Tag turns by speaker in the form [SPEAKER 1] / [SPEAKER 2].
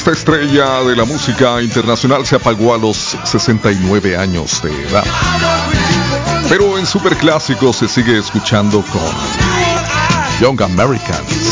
[SPEAKER 1] Esta estrella de la música internacional se apagó a los 69 años de edad. Pero en Superclásicos se sigue escuchando con Young Americans.